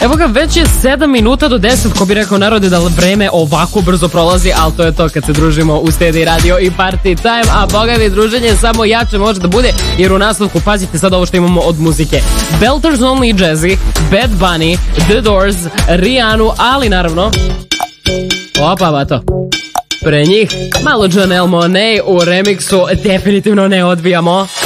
Evo ga, već je 7 minuta do 10, ko bi rekao narode da vreme ovako brzo prolazi, ali to je to kad se družimo u Steady Radio i Party Time, a boga mi druženje samo jače može da bude, jer u nastavku pazite sad ovo što imamo od muzike. Belters Only Jazzy, Bad Bunny, The Doors, Rihanna, ali naravno... Opa, bato. Pre njih malo Janelle Monáe u remiksu definitivno ne odbijamo.